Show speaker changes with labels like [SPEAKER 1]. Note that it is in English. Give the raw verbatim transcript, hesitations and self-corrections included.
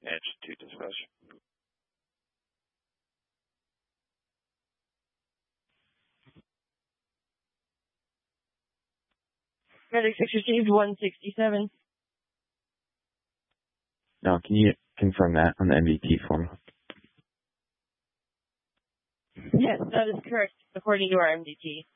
[SPEAKER 1] Edge to dispatch.
[SPEAKER 2] Medic six received one sixty-seven.
[SPEAKER 3] Now, can you confirm that on the M D T form?
[SPEAKER 2] Yes, that is correct, according to our M D T.